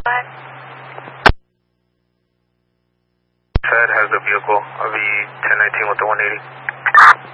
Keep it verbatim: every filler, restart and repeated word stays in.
Fed has the vehicle, V ten nineteen with the one eighty.